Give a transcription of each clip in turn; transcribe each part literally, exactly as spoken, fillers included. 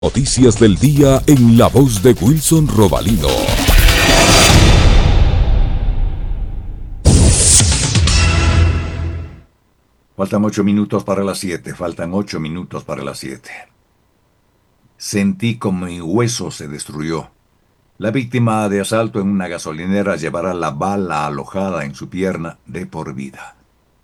Noticias del día en la voz de Wilson Robalino. Faltan ocho minutos para las siete, faltan ocho minutos para las siete. Sentí como mi hueso se destruyó. La víctima de asalto en una gasolinera llevará la bala alojada en su pierna de por vida.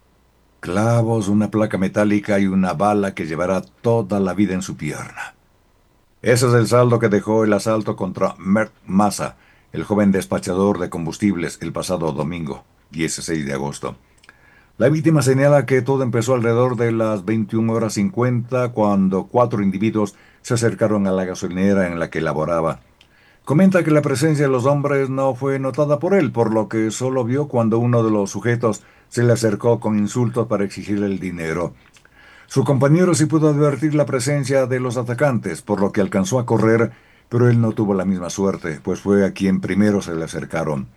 Clavos, una placa metálica y una bala que llevará toda la vida en su pierna. Ese es el saldo que dejó el asalto contra Mert Massa, el joven despachador de combustibles, el pasado domingo, dieciséis de agosto. La víctima señala que todo empezó alrededor de las veintiuna horas cincuenta cuando cuatro individuos se acercaron a la gasolinera en la que laboraba. Comenta que la presencia de los hombres no fue notada por él, por lo que solo vio cuando uno de los sujetos se le acercó con insultos para exigirle el dinero. Su compañero sí pudo advertir la presencia de los atacantes, por lo que alcanzó a correr, pero él no tuvo la misma suerte, pues fue a quien primero se le acercaron.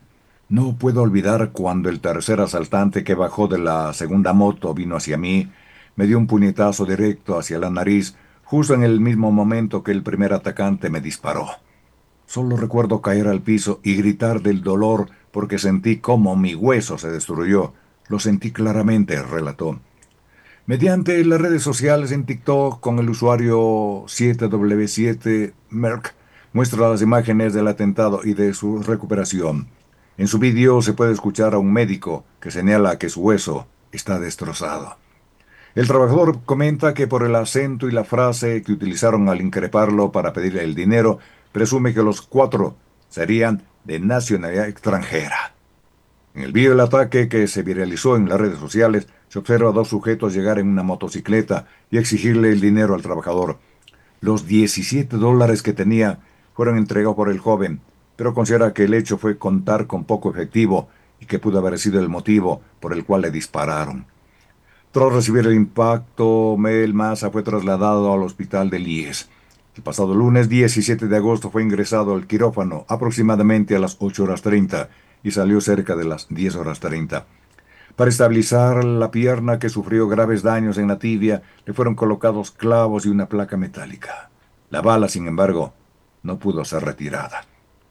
No puedo olvidar cuando el tercer asaltante que bajó de la segunda moto vino hacia mí, me dio un puñetazo directo hacia la nariz, justo en el mismo momento que el primer atacante me disparó. Solo recuerdo caer al piso y gritar del dolor porque sentí cómo mi hueso se destruyó. Lo sentí claramente, relató. Mediante las redes sociales en TikTok con el usuario siete W siete Merck, muestra las imágenes del atentado y de su recuperación. En su vídeo se puede escuchar a un médico que señala que su hueso está destrozado. El trabajador comenta que por el acento y la frase que utilizaron al increparlo para pedirle el dinero, presume que los cuatro serían de nacionalidad extranjera. En el vídeo del ataque que se viralizó en las redes sociales, se observa a dos sujetos llegar en una motocicleta y exigirle el dinero al trabajador. Los diecisiete dólares que tenía fueron entregados por el joven, pero considera que el hecho fue contar con poco efectivo y que pudo haber sido el motivo por el cual le dispararon. Tras recibir el impacto, Mel Massa fue trasladado al hospital de Lies. El pasado lunes diecisiete de agosto fue ingresado al quirófano aproximadamente a las ocho horas treinta y salió cerca de las diez horas treinta. Para estabilizar la pierna que sufrió graves daños en la tibia, le fueron colocados clavos y una placa metálica. La bala, sin embargo, no pudo ser retirada.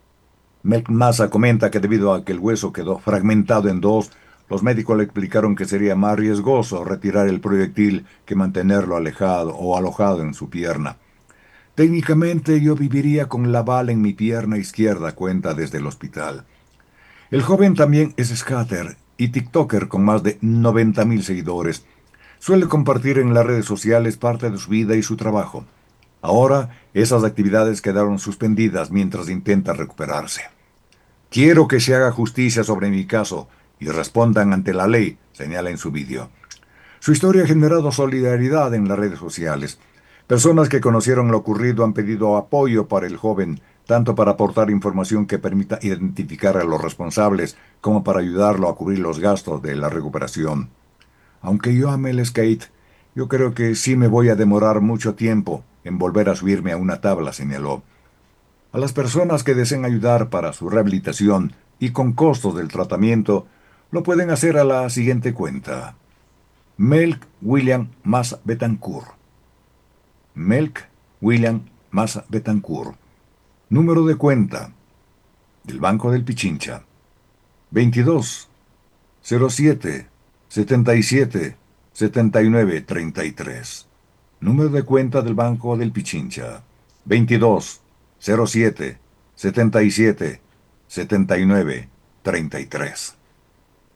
Mel Massa comenta que debido a que el hueso quedó fragmentado en dos, los médicos le explicaron que sería más riesgoso retirar el proyectil que mantenerlo alejado o alojado en su pierna. Técnicamente yo viviría con la bala en mi pierna izquierda, cuenta desde el hospital. El joven también es skater y tiktoker con más de noventa mil seguidores. Suele compartir en las redes sociales parte de su vida y su trabajo. Ahora, esas actividades quedaron suspendidas mientras intenta recuperarse. Quiero que se haga justicia sobre mi caso y respondan ante la ley, señala en su vídeo. Su historia ha generado solidaridad en las redes sociales. Personas que conocieron lo ocurrido han pedido apoyo para el joven, tanto para aportar información que permita identificar a los responsables, como para ayudarlo a cubrir los gastos de la recuperación. Aunque yo ame el skate, yo creo que sí me voy a demorar mucho tiempo en volver a subirme a una tabla, señaló. A las personas que deseen ayudar para su rehabilitación y con costos del tratamiento, lo pueden hacer a la siguiente cuenta. Melk William Massa Betancourt. Melk William Massa Betancourt. Número de cuenta del Banco del Pichincha. veintidós cero siete setenta y siete setenta y nueve treinta y tres. Número de cuenta del Banco del Pichincha. veintidós cero siete setenta y siete setenta y nueve treinta y tres.